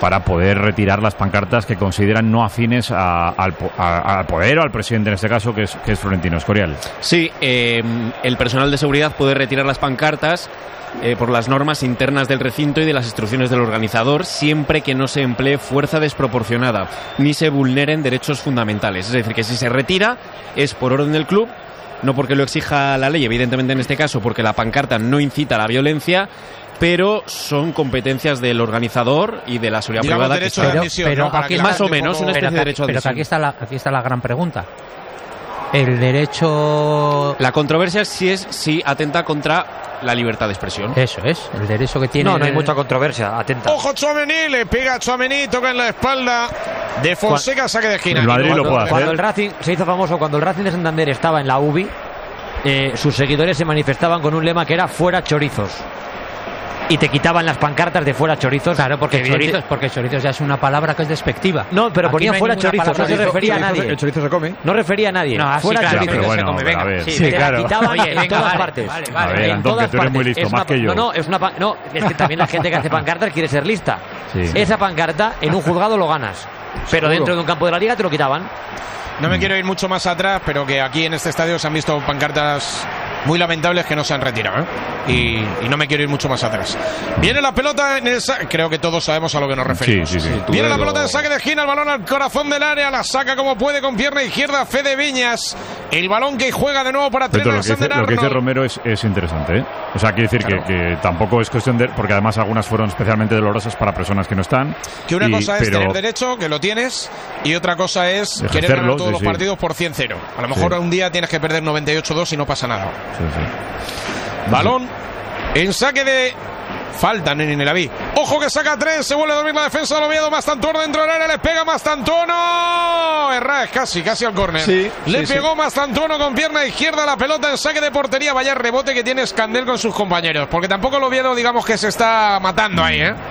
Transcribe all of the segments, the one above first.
para poder retirar las pancartas que consideran no afines al poder o al presidente, en este caso, que es Florentino Escorial. Sí, el personal de seguridad puede retirar las pancartas por las normas internas del recinto y de las instrucciones del organizador, siempre que no se emplee fuerza desproporcionada ni se vulneren derechos fundamentales. Es decir, que si se retira es por orden del club, no porque lo exija la ley, evidentemente en este caso porque la pancarta no incita a la violencia, pero son competencias del organizador y de la seguridad privada. Derecho de admisión, pero ¿no? aquí más o menos una especie de derecho de admisión. Pero aquí está la gran pregunta. El derecho... La controversia es si atenta contra la libertad de expresión. Eso es, el derecho que tiene... No hay mucha controversia, atenta. Ojo, Tchouaméni, le pega a Tchouaméni, toca en la espalda de Fonseca, saque de esquina. El Madrid lo puede hacer. Cuando el Racing se hizo famoso, cuando el Racing de Santander estaba en la UBI, sus seguidores se manifestaban con un lema que era fuera chorizos. Y te quitaban las pancartas de fuera chorizos. Claro, porque chorizos ya es una palabra que es despectiva. No, pero Aquí ponía no hay fuera ninguna chorizos, no se refería a nadie. El chorizo se come. No refería a nadie. No, fuera claro, chorizos. pero bueno, se come, venga. a ver. Sí, Te la quitaban en todas partes. A ver, Antón, que tú eres muy listo, más que yo. No, es que también la gente que hace pancartas quiere ser lista. Sí. Esa pancarta en un juzgado lo ganas, pero dentro de un campo de la liga te lo quitaban. No me quiero ir mucho más atrás, pero que aquí en este estadio se han visto pancartas muy lamentables que no se han retirado, ¿eh? Y no me quiero ir mucho más atrás. Viene la pelota en el creo que todos sabemos a lo que nos referimos. Sí. Viene la pelota en saque de esquina, el balón al corazón del área, la saca como puede con pierna izquierda Fede Viñas. El balón que juega de nuevo para Trent Alexander-Arnold. Lo que dice Romero es interesante, ¿eh? O sea, quiere decir que tampoco es cuestión de... Porque además algunas fueron especialmente dolorosas para personas que no están. Que una cosa es tener derecho, que lo tienes, y otra cosa es querer ganar todos los partidos por 100-0. A lo mejor un día tienes que perder 98-2 y no pasa nada. Sí. Balón en saque de... Falta en el Aví. Ojo que saca 3, se vuelve a dormir la defensa de Oviedo. Mastantuono dentro del área, le pega Mastantuono. Herrás, casi al córner. Le pegó Mastantuono con pierna izquierda, la pelota en saque de portería. Vaya rebote que tiene Escandel con sus compañeros, porque tampoco el Oviedo, digamos, que se está matando ahí, ¿eh?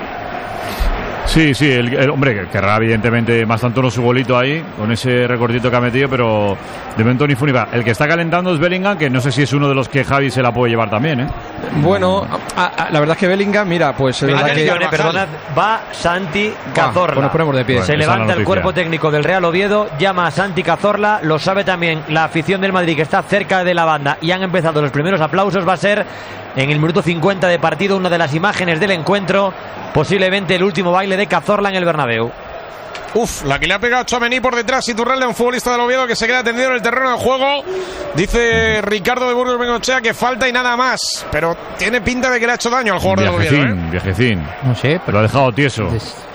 Sí, el hombre querrá evidentemente Mastantuono su golito ahí, con ese recortito que ha metido, pero de momento ni funiva. El que está calentando es Bellingham, que no sé si es uno de los que Javi se la puede llevar también, ¿eh? Bueno, la verdad es que Bellingham, mira, pues es verdad que... Perdonad, va Santi Cazorla. Pues nos ponemos de pie. Bueno, se levanta el cuerpo técnico del Real Oviedo, llama a Santi Cazorla, lo sabe también la afición del Madrid, que está cerca de la banda, y han empezado los primeros aplausos. Va a ser en el minuto 50 de partido una de las imágenes del encuentro, posiblemente el último baile de Cazorla en el Bernabéu. La que le ha pegado Tchouaméni por detrás, Iturralde, un futbolista del Oviedo que se queda tendido en el terreno de juego. Dice Ricardo de Burgos Bengochea que falta y nada más, pero tiene pinta de que le ha hecho daño al jugador del Oviedo, ¿eh? Viajecín. No sé, pero lo ha dejado tieso.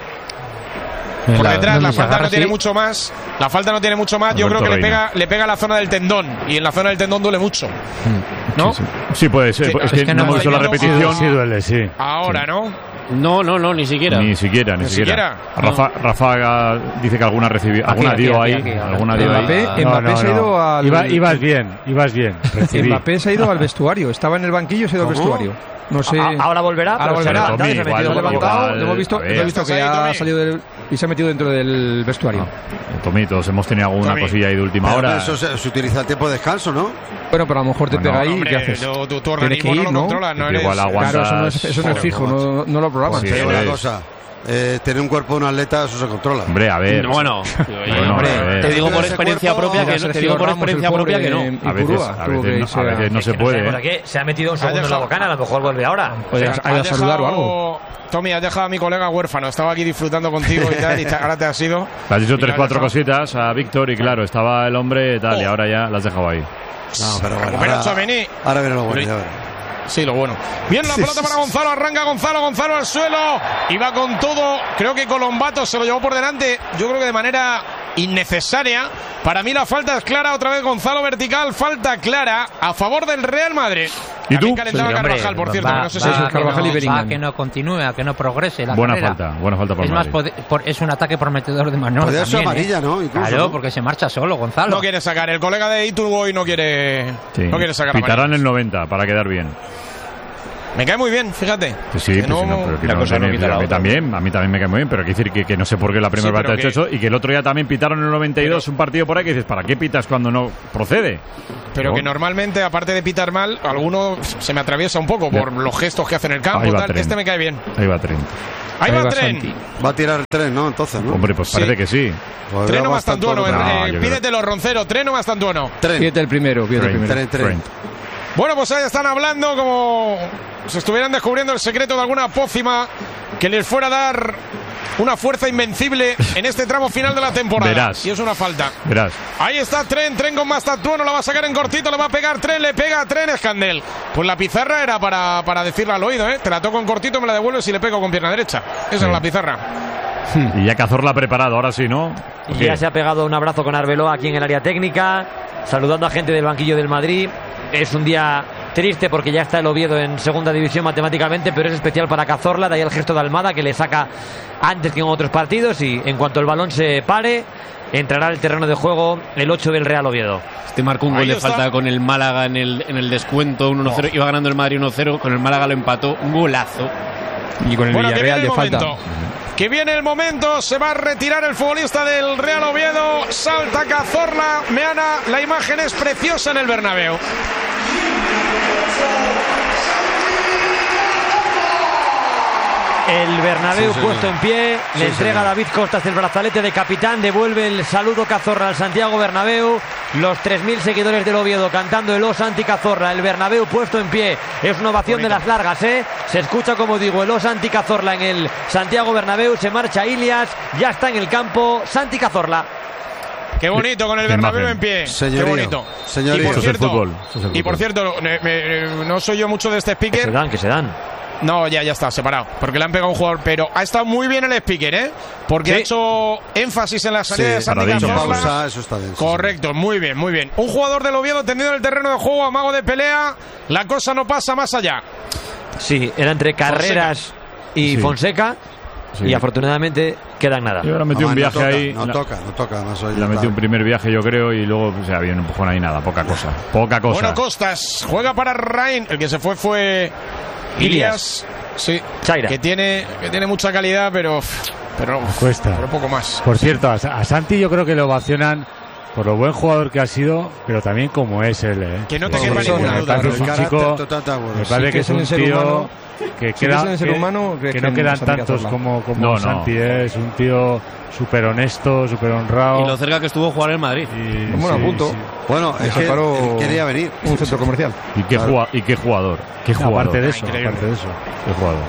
Por detrás la falta no tiene mucho más. La falta no tiene mucho más. Yo creo que le pega a la zona del tendón, y en la zona del tendón duele mucho, ¿no? Sí, puede ser. Es que no hemos visto la repetición. Sí duele, sí. Ahora, ¿no? No, ni siquiera. Ni siquiera. Rafa dice que alguna recibió, alguna dio ahí. Mbappé se ha ido al... Ibas bien. Mbappé se ha ido al vestuario. Estaba en el banquillo, se ha ido al vestuario. No sé. Ahora volverá. Lo hemos visto que ha salido y se ha metido dentro del vestuario. Tomitos, hemos tenido alguna cosilla ahí de última hora. Eso se utiliza el tiempo de descanso, ¿no? Bueno, pero a lo mejor te pega ahí. Hombre, ¿qué haces? Tu organismo no lo controla, no eres... Igual aguantas. Claro, eso no es fijo, no lo programas. Sí, una cosa. Tener un cuerpo de un atleta, eso se controla. Hombre, a ver. Bueno, te digo por experiencia propia que no. A veces no se puede. ¿Por qué? Se ha metido un segundo en la bocana, a lo mejor vuelve ahora. ¿Ha ido a saludar o algo? Tommy, has dejado a mi colega huérfano. Estaba aquí disfrutando contigo y tal, y ahora te has ido. Le has dicho 3-4 cositas a Víctor y claro, estaba el hombre tal, y ahora ya las has dejado ahí. No, pero bueno. Ahora viene lo bueno, ya verás. Sí, lo bueno. Viene la pelota para Gonzalo, arranca Gonzalo al suelo y va con todo. Creo que Colombato se lo llevó por delante, yo creo que de manera innecesaria. Para mí la falta es clara, otra vez Gonzalo vertical, falta clara a favor del Real Madrid. ¿Y tú? Calentaba Carvajal, por cierto, no sé si es Carvajal y Bellingham. Que no continúe, a que no progrese la buena carrera. falta por Madrid. Es un ataque prometedor de Manolo. Podría ser amarilla, ¿no? Incluso, claro, porque se marcha solo, Gonzalo. No quiere sacar, el colega de Iturboy no quiere sacar. Pitarán el 90 para quedar bien. Me cae muy bien, fíjate. Sí, pues a mí también me cae muy bien, pero hay que decir que no sé por qué la primera parte ha hecho eso y que el otro día también pitaron en el 92 un partido por ahí que dices, ¿para qué pitas cuando no procede? Pero que normalmente, aparte de pitar mal, alguno se me atraviesa un poco por los gestos que hace en el campo. Este me cae bien. Ahí va Tren. Ahí va Tren. Va a tirar el Tren, ¿no? Entonces, ¿no? Hombre, pues parece que sí. Tren o Mastantuono. Pídetelo, Roncero. Tren o Mastantuono. Pídete el primero. Tren. Bueno, pues ahí están hablando como si estuvieran descubriendo el secreto de alguna pócima que les fuera a dar una fuerza invencible en este tramo final de la temporada. Verás. Y es una falta. Verás. Ahí está Tren con Mastantuono, la va a sacar en cortito, le va a pegar Tren, le pega a Tren, Escandel. Pues la pizarra era para decirla al oído, ¿eh? Te la toco en cortito, me la devuelves y le pego con pierna derecha. Esa es la pizarra. Y ya Cazorla ha preparado, ahora sí, ¿no? Y ya se ha pegado un abrazo con Arbeloa aquí en el área técnica, saludando a gente del banquillo del Madrid. Es un día triste porque ya está el Oviedo en segunda división matemáticamente, pero es especial para Cazorla, de ahí el gesto de Almada que le saca antes que en otros partidos, y en cuanto el balón se pare entrará al terreno de juego el 8 del Real Oviedo. Marcó un gol de falta con el Málaga en el descuento, 1-0, iba ganando el Madrid 1-0, con el Málaga lo empató, un golazo. Y con el Villarreal de falta. Que viene el momento, se va a retirar el futbolista del Real Oviedo, salta Cazorla, Meana, la imagen es preciosa en el Bernabéu. El Bernabéu puesto en pie, le entrega a David Costas el brazalete de capitán, devuelve el saludo Cazorla al Santiago Bernabéu, los 3.000 seguidores del Oviedo cantando el O Santi Cazorla, el Bernabéu puesto en pie, es una ovación de las largas, se escucha como digo el O Santi Cazorla en el Santiago Bernabéu, se marcha Ilias, ya está en el campo Santi Cazorla. Qué bonito con el Bernabéu en pie. Señorío, qué bonito. Señorío. Y por cierto, no soy yo mucho de este speaker. Que se dan. No, ya está, separado. Porque le han pegado un jugador. Pero ha estado muy bien el speaker, ¿eh? Porque ha hecho énfasis en la salida de Santi Cazorla. Eso está bien. Correcto, muy bien, muy bien. Un jugador del Oviedo tendido en el terreno de juego, amago de pelea. La cosa no pasa más allá. Sí, era entre Carreras y Fonseca. Sí. Y afortunadamente queda en nada. Y ahora metió un viaje ahí. No toca. Le metió un primer viaje, yo creo, y luego había un empujón ahí, nada, poca cosa. Bueno, Costas juega para Rain. El que se fue Ilias. Sí, Chaira. Que tiene mucha calidad, pero cuesta. Pero poco más. Por cierto, a Santi yo creo que lo ovacionan por lo buen jugador que ha sido, pero también como es él. Que no te quepa ninguna duda. Es un chico, me parece que es un tío que no quedan tantos como Santi. Es un tío súper honesto, súper honrado. Y lo cerca que estuvo a jugar en Madrid. Bueno, a punto. Bueno, es que quería venir. Un centro comercial. ¿Y qué jugador? Aparte de eso. Qué jugador.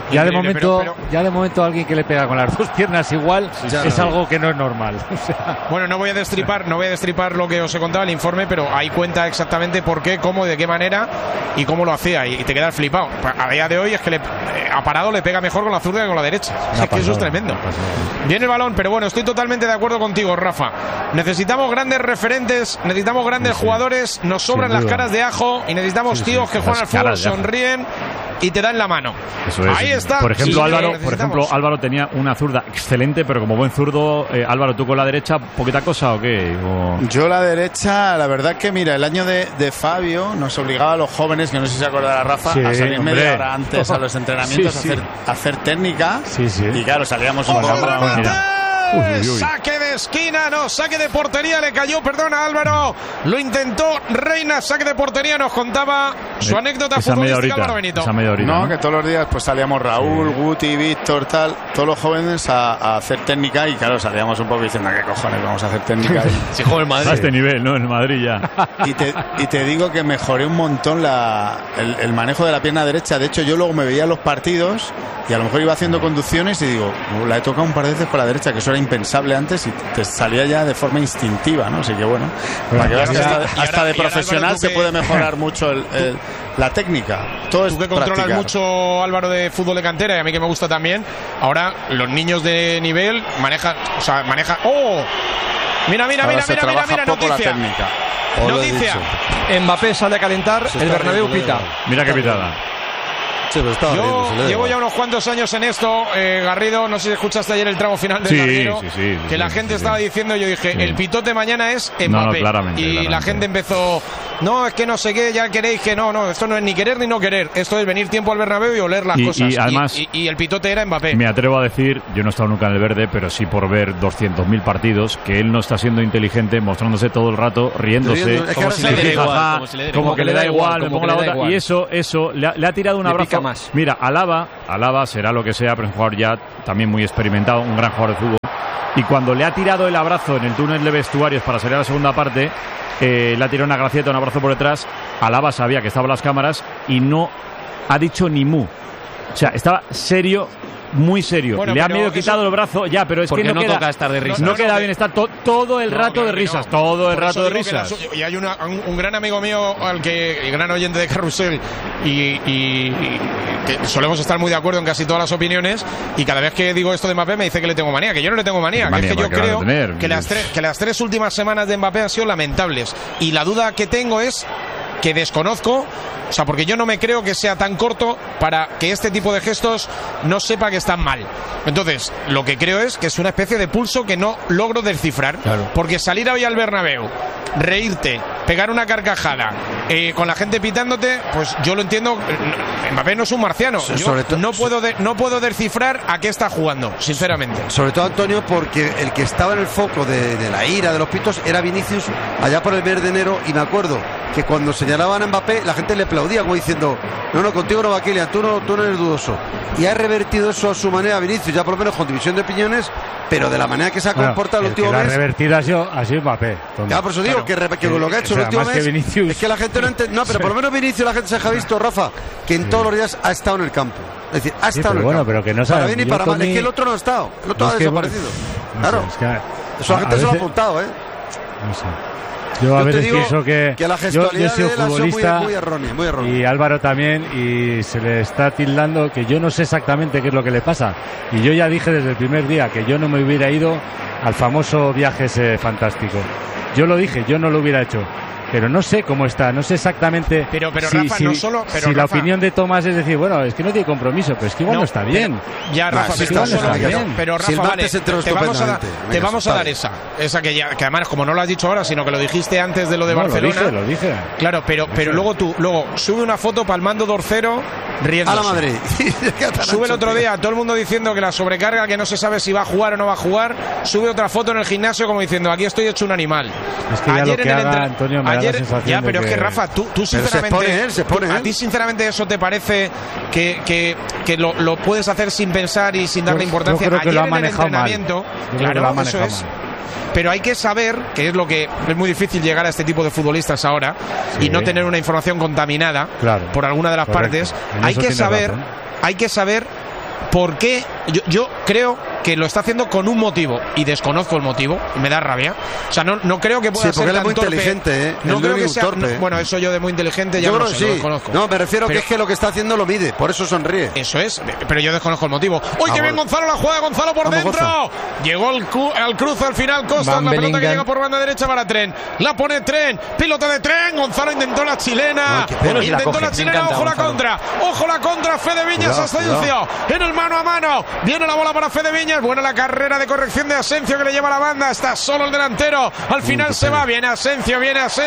Ya de momento alguien que le pega con las dos piernas igual es algo que no es normal. Bueno, no voy a destripar lo que os he contado el informe, pero ahí cuenta exactamente por qué, cómo, de qué manera y cómo lo hacía, y te quedas flipado. A día de hoy es que a parado le pega mejor con la zurda que con la derecha. Es que eso es tremendo. Viene el balón, pero bueno, estoy totalmente de acuerdo contigo, Rafa. Necesitamos grandes referentes, necesitamos grandes jugadores, nos sobran las caras de ajo y necesitamos tíos que juegan al fútbol, sonríen y te dan la mano. Eso es. Ahí está. Por ejemplo, Álvaro tenía una zurda excelente, pero como buen zurdo, Álvaro, ¿tú con la derecha poquita cosa o qué? Yo la derecha, la verdad que mira, el año de Fabio nos obligaba a los jóvenes, que no sé si se acordará Rafa, a salir media hora antes a los entrenamientos a hacer técnica. Y claro, salíamos un poco. Saque de esquina, saque de portería, le cayó, perdona Álvaro, lo intentó Reina, saque de portería, nos contaba su anécdota futbolística Álvaro Benito. No, que todos los días pues salíamos Raúl, Guti, Víctor, todos los jóvenes a hacer técnica, y claro, salíamos un poco diciendo, ¿qué cojones vamos a hacer técnica? Si juega el Madrid. A este nivel, ¿no? En Madrid ya. Y te digo que mejoré un montón el manejo de la pierna derecha. De hecho, yo luego me veía los partidos y a lo mejor iba haciendo conducciones y digo, la he tocado un par de veces con la derecha, que eso era impensable antes, y te salía ya de forma instintiva, ¿no? Así que bueno, para que veas que hasta de profesional se puede mejorar mucho la técnica. Todo es tú que controlas practicar mucho, Álvaro, de fútbol de cantera, y a mí que me gusta también. Ahora los niños de nivel manejan. ¡Oh! Mira, noticia. Noticia. Mbappé sale a calentar, el Bernabéu pita. Mira qué pitada. Sí, yo llevo ya unos cuantos años en esto, Garrido, no sé si escuchaste ayer el tramo final del Garrido, que la gente estaba diciendo, yo dije, el pitote mañana es Mbappé. Claramente. La gente empezó, no, es que no sé qué, ya queréis que no, esto no es ni querer ni no querer, esto es venir tiempo al Bernabéu y oler las cosas. Y además, y el pitote era Mbappé. Me atrevo a decir, yo no he estado nunca en el verde, pero sí por ver 200.000 partidos, que él no está siendo inteligente, mostrándose todo el rato, riéndose, como que le da igual, me pongo la bota, y eso le ha tirado un abrazo más. Mira, Alaba será lo que sea, pero es un jugador ya también muy experimentado, un gran jugador de fútbol. Y cuando le ha tirado el abrazo en el túnel de vestuarios para salir a la segunda parte, le ha tirado una gracieta, un abrazo por detrás. Alaba sabía que estaban las cámaras y no ha dicho ni mu. O sea, estaba serio, muy serio. Le ha medio quitado el brazo, ya, pero es que no queda, toca estar de risas. No queda bien, está todo el rato de risas, todo el rato de risas. Y hay un gran amigo mío, el gran oyente de Carrusel, y que solemos estar muy de acuerdo en casi todas las opiniones, y cada vez que digo esto de Mbappé me dice que le tengo manía, que yo no le tengo manía, que es que yo creo que las tres últimas semanas de Mbappé han sido lamentables, y la duda que tengo es que desconozco, o sea, porque yo no me creo que sea tan corto para que este tipo de gestos no sepa que están mal. Entonces, lo que creo es que es una especie de pulso que no logro descifrar, porque salir hoy al Bernabéu, reírte, pegar una carcajada, con la gente pitándote, pues yo lo entiendo. Mbappé no es un marciano. Yo no puedo descifrar a qué está jugando, sinceramente. Sobre todo, Antonio, porque el que estaba en el foco de la ira, de los pitos, era Vinicius allá por el mes de enero, y me acuerdo que cuando señalaban a Mbappé la gente le aplaudía como diciendo, no, contigo no va Kylian, tú no eres dudoso, y ha revertido eso a su manera Vinicius, ya por lo menos con división de opiniones, pero de la manera que se ha comportado el último mes. La revertida ha sido Mbappé. Ya, por eso digo que lo que ha hecho el último mes es que la gente no entiende. No, pero por lo menos Vinicius la gente se ha visto, Rafa, que en todos los días ha estado en el campo. Es decir, ha estado en el campo. Pero que no sabe. Para bien y para mal. Es que el otro no ha estado. El otro ha desaparecido. Claro. Eso la gente se lo ha apuntado, No sé. Yo a veces pienso que la gestualidad yo he sido futbolista muy errónea. Y Álvaro también, y se le está tildando que yo no sé exactamente qué es lo que le pasa, y yo ya dije desde el primer día que yo no me hubiera ido al famoso viaje ese fantástico. Yo lo dije, yo no lo hubiera hecho, pero no sé cómo está, no sé exactamente. Pero Rafa, no solo. Pero si Rafa, la opinión de Tomás es decir, bueno, es que no tiene compromiso, pero es que igual no está bien. Ya, Rafa, pero Rafa, vale, te vamos a dar esa que además, como no lo has dicho ahora, sino que lo dijiste antes de lo de Barcelona. Lo dije. Claro, pero luego sube una foto palmando Dorcero riéndose. A la Madrid. Sube el otro día todo el mundo diciendo que la sobrecarga, que no se sabe si va a jugar o no va a jugar. Sube otra foto en el gimnasio como diciendo, aquí estoy hecho un animal. Es que ayer en el Antonio, ya, pero es que Rafa, tú sinceramente, se pone ¿a ti sinceramente eso te parece que lo puedes hacer sin pensar y sin darle importancia? Yo creo que ayer lo ha manejado mal. Claro, eso es. Pero hay que saber, que es lo que es muy difícil llegar a este tipo de futbolistas ahora, y no tener una información contaminada por alguna de las partes. Hay que saber por qué. Yo creo que lo está haciendo con un motivo, y desconozco el motivo, y me da rabia. O sea, no creo que pueda ser tan muy torpe. Inteligente, no creo que sea torpe. Bueno, eso yo de muy inteligente ya no sé, lo desconozco. No, me refiero que es que lo que está haciendo lo mide, por eso sonríe. Eso es, pero yo desconozco el motivo. ¡Uy, qué bien Gonzalo la juega! ¡Gonzalo por dentro! Llegó al cruce al final, Costa, la pelota que llega por banda derecha para Tren. La pone Tren, pilota de Tren. Gonzalo intentó la chilena. Ojo la contra. Ojo la contra, Fede Viñas, Asensio. En el mano a mano. Viene la bola para Fede Viñas. Buena la carrera de corrección de Asensio, que le lleva la banda. Está solo el delantero. Al final se va. Viene Asensio.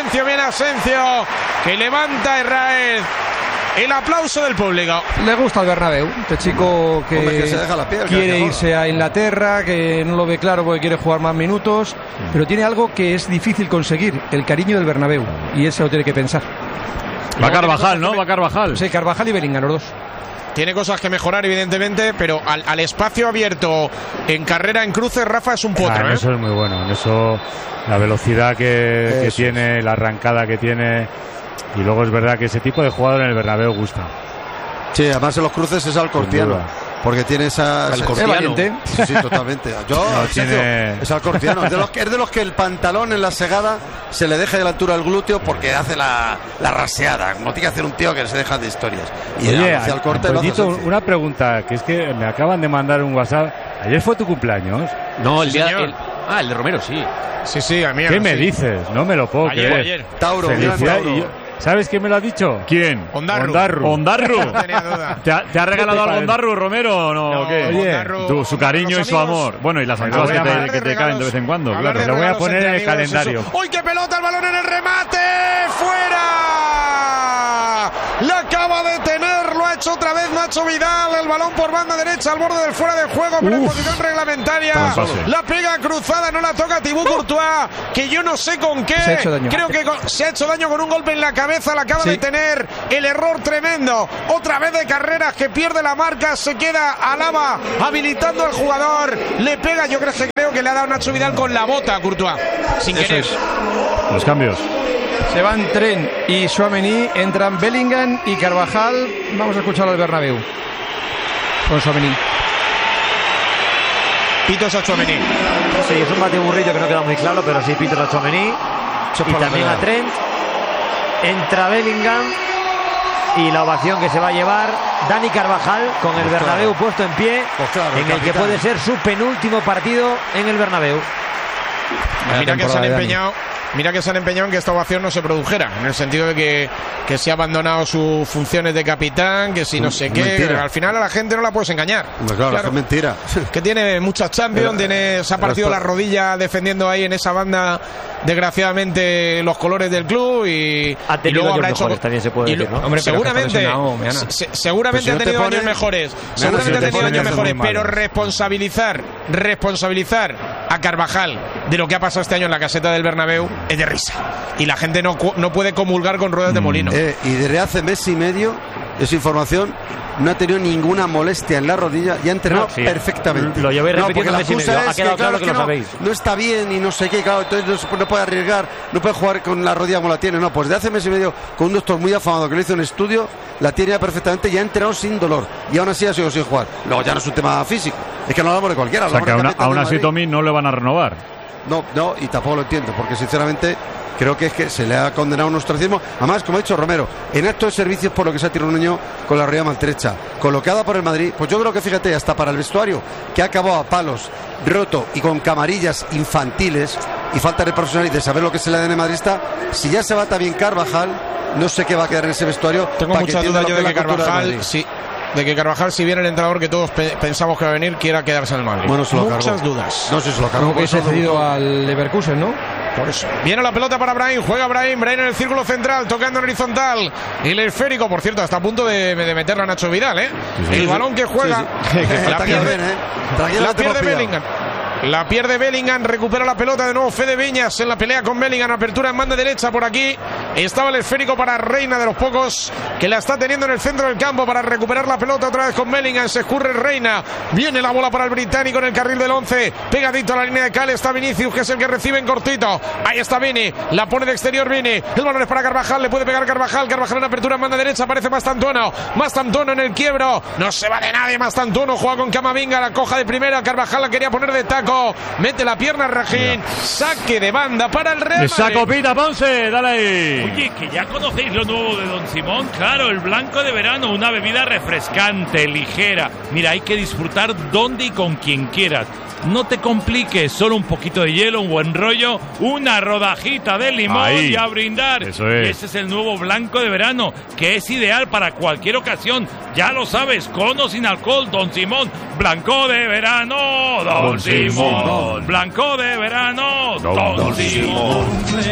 Que levanta Herráez. El aplauso del público. Le gusta el Bernabéu. Este chico que se deja la piel, quiere irse a Inglaterra, que no lo ve claro porque quiere jugar más minutos, pero tiene algo que es difícil conseguir: el cariño del Bernabéu. Y eso lo tiene que pensar. Va Carvajal, ¿no? Va Carvajal. Sí, Carvajal y Bellingham, los dos. Tiene cosas que mejorar, evidentemente, pero al espacio abierto en carrera en cruce, Rafa es un potro. Eso es muy bueno. En eso, la velocidad que tiene, la arrancada que tiene. Y luego es verdad que ese tipo de jugador en el Bernabéu gusta. Sí, además en los cruces es alcortiano. Porque tiene esa... Alcortiano. Sí, totalmente. Es alcortiano. Es de los que el pantalón en la segada se le deja de la altura del glúteo porque hace la raseada. Como tiene que hacer un tío que se deja de historias. Y oye, hacia el corte una pregunta, que es que me acaban de mandar un WhatsApp. ¿Ayer fue tu cumpleaños? No, el día... el de Romero, sí. Sí, a mí. ¿Qué me dices? No me lo puedo creer. Ayer. Tauro, felicidades. ¿Sabes quién me lo ha dicho? ¿Quién? Ondarru. Ondarru. No tenía duda. ¿Te ha regalado algo Ondarru, Romero, o no? No, ¿O qué? Oye, Su cariño y su amor. Bueno, y las anchoas que te caen de vez en cuando, claro. Lo voy a poner en el calendario. ¡Uy, qué pelota! El balón en el remate. ¡Fuera! La acaba de tener, lo ha hecho otra vez Nacho Vidal. El balón por banda derecha al borde del fuera de juego, pero en posición reglamentaria. La pega cruzada, no la toca Thibaut Courtois, que yo no sé con qué. Creo que se ha hecho daño con un golpe en la cabeza. La acaba de tener. El error tremendo. Otra vez de Carreras, que pierde la marca. Se queda Alaba habilitando al jugador. Le pega, yo creo que le ha dado Nacho Vidal con la bota a Courtois. Sin querer. Los cambios. Se van Trent y Tchouaméni, entran Bellingham y Carvajal. Vamos a escucharlo al Bernabéu con Tchouaméni. Pitos a Tchouaméni. Sí, es un batiburrillo que no queda muy claro, pero sí, pitos a Tchouaméni. Y también a Trent. Entra Bellingham y la ovación que se va a llevar Dani Carvajal con el Bernabéu puesto en pie, en el que puede ser su penúltimo partido en el Bernabéu. Mira que se han empeñado. Mira que se han empeñado en que esta ovación no se produjera, en el sentido de que se ha abandonado sus funciones de capitán, que si no sé qué. Al final a la gente no la puedes engañar. Claro, es mentira. Que tiene muchas Champions, se ha partido la rodilla defendiendo ahí en esa banda, desgraciadamente, los colores del club y luego habrá hecho. También se puede decir, ¿no? Hombre, seguramente ha tenido años mejores. Seguramente ha tenido años mejores, pero responsabilizar a Carvajal de lo que ha pasado este año en la caseta del Bernabéu es de risa. Y la gente no puede comulgar con ruedas de molino. Y desde hace mes y medio, esa información, no ha tenido ninguna molestia en la rodilla y ha entrenado perfectamente. Lo llevéis repitiendo mes y medio. Ha quedado claro que lo sabéis. No está bien y no sé qué, claro, entonces no puede arriesgar, no puede jugar con la rodilla como la tiene. No, pues de hace mes y medio, con un doctor muy afamado que le hizo un estudio, la tiene ya perfectamente y ha entrenado sin dolor. Y aún así ha sido sin jugar. Luego ya no es un tema físico. Es que no hablamos de cualquiera. O sea, que aún así Tommy no le van a renovar. No, y tampoco lo entiendo, porque sinceramente creo que es que se le ha condenado un ostracismo. Además, como ha dicho Romero, en actos de servicios por lo que se ha tirado un niño con la rodilla maltrecha, colocada por el Madrid, pues yo creo que fíjate, hasta para el vestuario, que ha acabado a palos, roto y con camarillas infantiles, y falta de profesionalidad y de saber lo que es el ADN madridista. Si ya se va también Carvajal, no sé qué va a quedar en ese vestuario. Tengo muchas dudas yo de que Carvajal, si viene el entrenador que todos pensamos que va a venir, quiera quedarse en el Madrid. Bueno, muchas dudas. No sé si se lo cargó. Como que se ha cedido al Leverkusen, ¿no? Por eso. Viene la pelota para Brahim, juega Brahim en el círculo central, tocando en horizontal. Y el esférico, por cierto, está a punto de meterla a Nacho Vidal, ¿eh? Sí. El balón que juega. La pierde Bellingham. La pierde Bellingham, recupera la pelota de nuevo Fede Viñas en la pelea con Bellingham, apertura en banda derecha por aquí. Estaba el esférico para Reina, de los pocos que la está teniendo en el centro del campo para recuperar la pelota otra vez con Bellingham. Se escurre Reina, viene la bola para el británico en el carril del 11, pegadito a la línea de cal está Vinicius, que es el que recibe en cortito. Ahí está Vini, la pone de exterior Vini, el balón es para Carvajal, le puede pegar Carvajal en apertura en banda derecha, aparece Mastantuono en el quiebro, no se va de nadie Mastantuono, juega con Camavinga, la coja de primera, Carvajal la quería poner de taco. Mete la pierna Rajín, saque de banda para el Real Madrid. Esa copita, Ponce, dale ahí. Oye, que ya conocéis lo nuevo de Don Simón, claro, el blanco de verano, una bebida refrescante, ligera. Mira, hay que disfrutar donde y con quien quieras. No te compliques, solo un poquito de hielo, un buen rollo, una rodajita de limón y a brindar. Eso es. Ese es el nuevo blanco de verano, que es ideal para cualquier ocasión. Ya lo sabes, con o sin alcohol, Don Simón. Blanco de verano, Don Simón. Blanco de verano, Don Simón.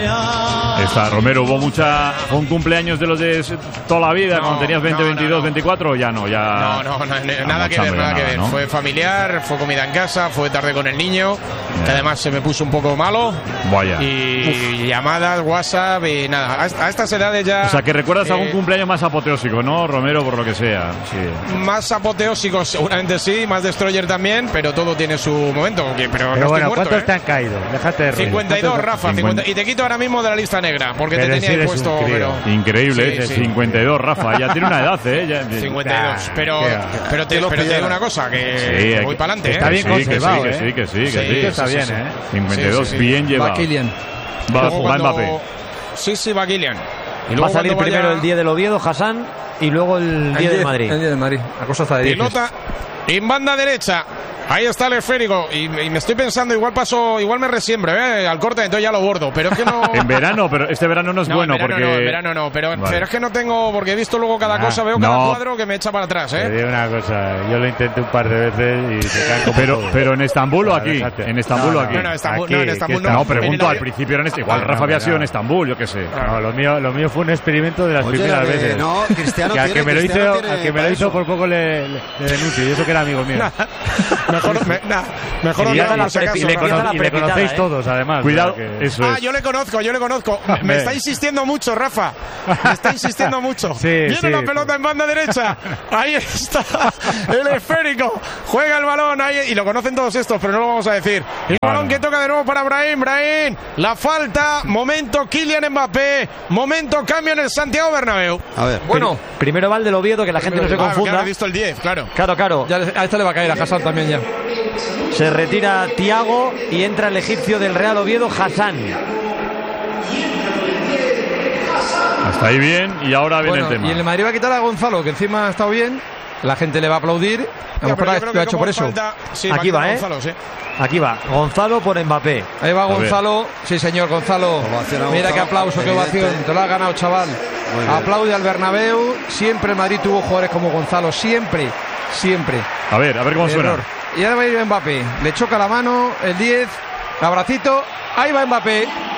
Romero, fue un cumpleaños de los de toda la vida, cuando tenías 20, 22, 24, ya no, ya... No, nada que ver. ¿No? Fue familiar, fue comida en casa, fue tarde con el niño, que además se me puso un poco malo. Vaya. Y llamadas, WhatsApp y nada. A estas edades ya... O sea, que recuerdas algún cumpleaños más apoteósico, ¿no, Romero? Por lo que sea. Sí. Más apoteósico, seguramente sí, más destroyer también, pero todo tiene su momento. Pero no bueno, estoy muerto, ¿cuántos te han caído? Déjate de 52, Rafa. 50, y te quito ahora mismo de la lista negra, porque te tenía ahí puesto. Increíble, sí. 52, Rafa. Ya tiene una edad, ¿eh? Ya, 52. Pero te digo una cosa, que voy para adelante. Está bien conservado, que sí. Está bien, ¿eh? 52, bien llevado. Va Kylian. Va Mbappé. Sí, va Kylian. Y va a salir primero el día del Oviedo, Hassan, y luego el día del Madrid. El día del Madrid. La cosa está de 10. Pelota en banda derecha. Ahí está el esférico. Y me estoy pensando, igual me resiembro, al corte, entonces ya lo bordo. Pero es que no. En verano, pero este verano no es bueno en verano porque. No, en verano no, pero es que no tengo, porque he visto luego cada cosa, veo cada cuadro que me echa para atrás, Te digo una cosa, yo lo intenté un par de veces y se caen como pero en Estambul o aquí. En Estambul o aquí. No, en Estambul no. No, pregunto, al principio era igual Rafa había sido en Estambul, yo qué sé. No, lo mío fue un experimento de las primeras veces. No, Cristiano que al que me lo hizo por poco le denuncio, y eso que era amigo mío. Mejor y le conocéis todos, además. Cuidado, eso es. Yo le conozco. Me está insistiendo mucho, Rafa. Me está insistiendo mucho. Viene la pelota en banda derecha. Ahí está el esférico. Juega el balón ahí. Y lo conocen todos estos, pero no lo vamos a decir. El balón que toca de nuevo para Brahim. La falta. Momento Kylian Mbappé. Momento cambio en el Santiago Bernabéu. A ver. Bueno, primero va el del Oviedo, que la gente no se confunda. Claro, he visto el 10, claro. Claro. Ya a esta le va a caer a Hassan también ya. Se retira Thiago y entra el egipcio del Real Oviedo, Hassan. Hasta ahí bien, y ahora viene el tema. Y el Madrid va a quitar a Gonzalo, que encima ha estado bien. La gente le va a aplaudir. A lo mejor lo ha hecho por eso. Aquí va, Gonzalo, sí. Aquí va, Gonzalo por Mbappé. Ahí va Gonzalo. Sí, señor, Gonzalo. Mira qué aplauso, qué ovación. Te lo has ganado, chaval. Aplaude al Bernabéu. Siempre el Madrid tuvo jugadores como Gonzalo. Siempre. A ver cómo suena. Y ahora va a ir Mbappé. Le choca la mano, el 10. Abracito. Ahí va Mbappé.